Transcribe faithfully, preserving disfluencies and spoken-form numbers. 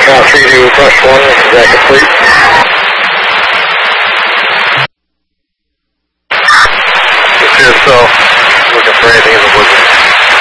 Now three to brush one, is that complete? It appears so. Looking for anything in the woods.